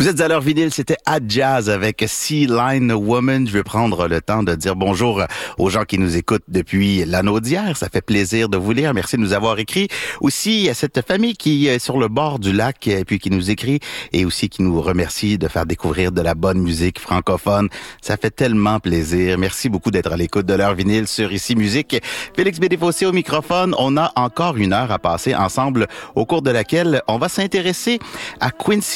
Vous êtes à l'heure vinyle, c'était À Jazz avec Sea Line Woman. Je veux prendre le temps de dire bonjour aux gens qui nous écoutent depuis l'anneau d'hier. Ça fait plaisir de vous lire. Merci de nous avoir écrit. Aussi à cette famille qui est sur le bord du lac et puis qui nous écrit et aussi qui nous remercie de faire découvrir de la bonne musique francophone. Ça fait tellement plaisir. Merci beaucoup d'être à l'écoute de l'heure vinyle sur Ici Musique. Félix Bédéfossé au microphone. On a encore une heure à passer ensemble au cours de laquelle on va s'intéresser à Quincy